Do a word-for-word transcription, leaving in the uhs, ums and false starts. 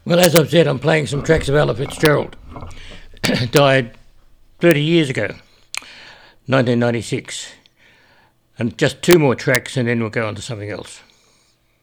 Well, as I've said, I'm playing some tracks of Ella Fitzgerald. Died thirty years ago, nineteen ninety-six. And just two more tracks and then we'll go on to something else.